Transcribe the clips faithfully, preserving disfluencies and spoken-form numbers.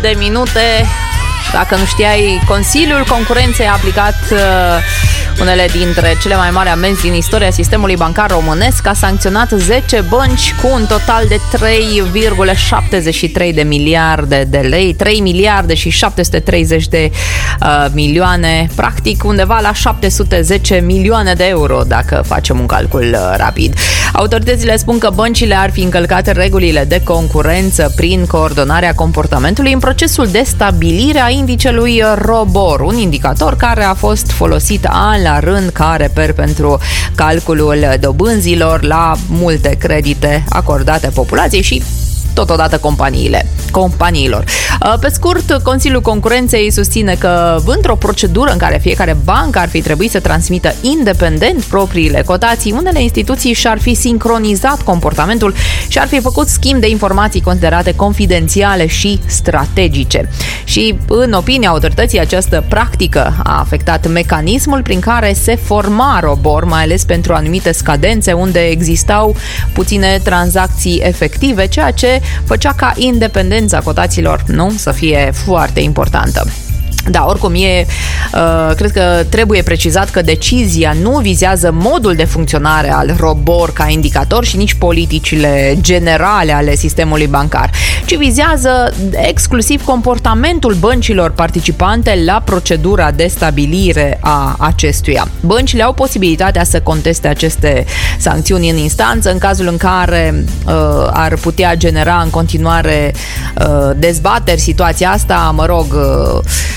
de minute. Dacă nu știai, Consiliul Concurenței a aplicat uh, unele dintre cele mai mari amenzi din istoria sistemului bancar românesc. A sancționat zece bănci cu un total de trei virgulă șaptezeci și trei de miliarde de lei, trei miliarde și șapte sute treizeci de uh, milioane, practic undeva la șapte sute zece milioane de euro, dacă facem un calcul uh, rapid. Autoritățile spun că băncile ar fi încălcat regulile de concurență prin coordonarea comportamentului în procesul de stabilire a indicelui ROBOR, un indicator care a fost folosit an la rând ca reper pentru calculul dobânzilor la multe credite acordate populației și totodată companiile, companiilor. Pe scurt, Consiliul Concurenței susține că într-o procedură în care fiecare bancă ar fi trebuit să transmită independent propriile cotații, unele instituții și-ar fi sincronizat comportamentul și ar fi făcut schimb de informații considerate confidențiale și strategice. Și, în opinia autorității, această practică a afectat mecanismul prin care se forma ROBOR, mai ales pentru anumite scadențe unde existau puține tranzacții efective, ceea ce făcea ca independența cotațiilor, nu, să fie foarte importantă. Da, oricum e, uh, cred că trebuie precizat că decizia nu vizează modul de funcționare al ROBOR ca indicator și nici politicile generale ale sistemului bancar, ci vizează exclusiv comportamentul băncilor participante la procedura de stabilire a acestuia. Băncile au posibilitatea să conteste aceste sancțiuni în instanță în cazul în care uh, ar putea genera în continuare uh, dezbateri situația asta, mă rog, uh,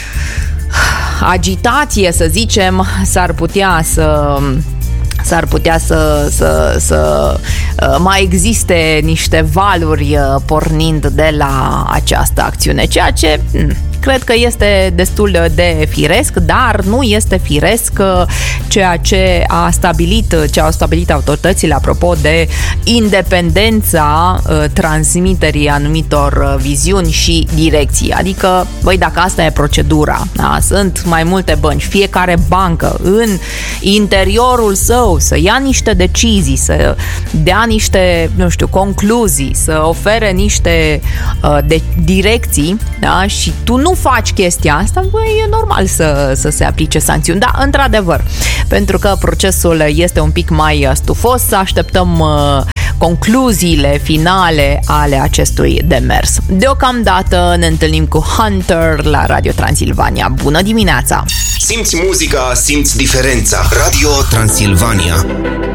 agitație, să zicem, s-ar putea să s-ar putea să, să, să mai existe niște valuri pornind de la această acțiune, ceea ce cred că este destul de firesc, dar nu este firesc ceea ce a stabilit, ce au stabilit autoritățile apropo de independența transmiterii anumitor viziuni și direcții. Adică, băi, dacă asta e procedura, da, sunt mai multe bănci, fiecare bancă în interiorul său să ia niște decizii, să dea niște, nu știu, concluzii, să ofere niște uh, de direcții, da, și tu nu faci chestia asta, băi, e normal să, să se aplice sancțiuni. Da, într-adevăr, pentru că procesul este un pic mai stufos, să așteptăm uh, concluziile finale ale acestui demers. Deocamdată ne întâlnim cu Hunter la Radio Transilvania. Bună dimineața! Simți muzica, simți diferența. Radio Transilvania.